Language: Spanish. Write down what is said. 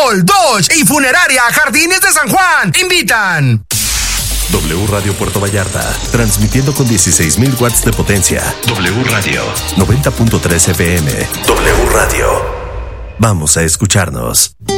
Mall, Dodge y Funeraria Jardines de San Juan invitan. W Radio Puerto Vallarta, transmitiendo con 16,000 watts de potencia. W Radio 90.3 FM. W Radio. Vamos a escucharnos.